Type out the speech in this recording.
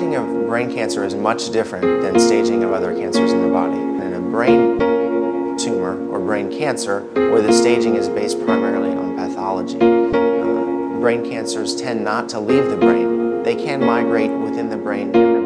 Staging of brain cancer is much different than staging of other cancers in the body. In a brain tumor or brain cancer, where the staging is based primarily on pathology, brain cancers tend not to leave the brain. They can migrate within the brain.